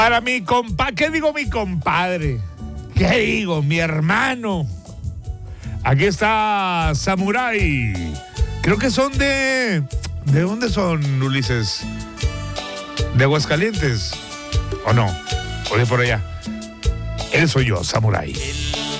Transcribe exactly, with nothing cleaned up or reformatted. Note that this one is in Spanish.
Para mi compa, ¿qué digo mi compadre? ¿Qué digo mi hermano? Aquí está Samurai. Creo que son de... ¿De dónde son, Ulises? ¿De Aguascalientes? ¿O no? ¿O de por allá? Él soy yo, Samurai.